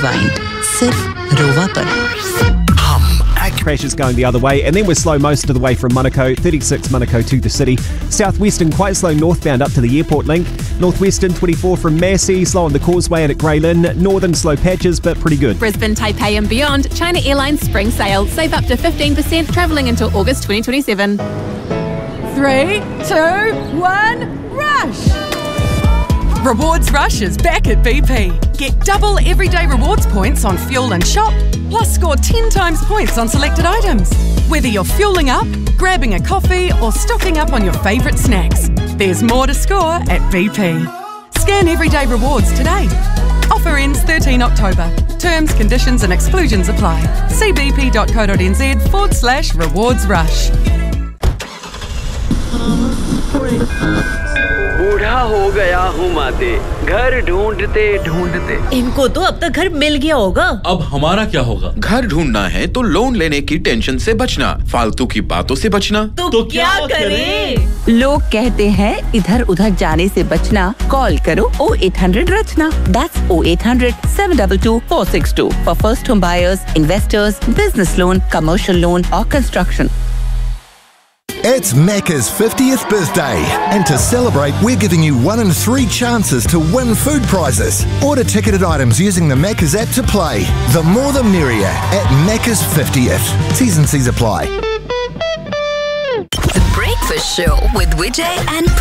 Rewind सिर्फ रोवा पर। Crashes going the other way, and then we're slow most of the way from Manukau, 36 Manukau to the city. Southwestern quite slow northbound up to the airport link. Northwestern 24 from Massey, slow on the causeway and at Grey Lynn. Northern slow patches but pretty good. Brisbane, Taipei and beyond, China Airlines spring sale. Save up to 15% travelling until August 2027. 3, 2, 1, rush! Rewards Rush is back at BP. Get double everyday rewards points on fuel and shop, plus score 10 times points on selected items. Whether you're fueling up, grabbing a coffee or stocking up on your favourite snacks, there's more to score at BP. Scan everyday rewards today. Offer ends 13 October. Terms, conditions and exclusions apply. See bp.co.nz/rewards rush. बूढ़ा हो गया हूँ माते, घर ढूंढते ढूंढते। इनको तो अब तक घर मिल गया होगा। अब हमारा क्या होगा? घर ढूंढना है तो लोन लेने की टेंशन से बचना, फालतू की बातों से बचना। तो क्या करें? लोग कहते हैं इधर उधर जाने से बचना, कॉल करो 0800 रचना। That's 0800 722 462 for first home buyers, investors, business loan, commercial loan or construction. It's Macca's 50th birthday, and to celebrate, we're giving you 1 in 3 chances to win food prizes. Order ticketed items using the Macca's app to play. The more the merrier at Macca's 50th. T's and C's apply. The Breakfast Show with Vijay and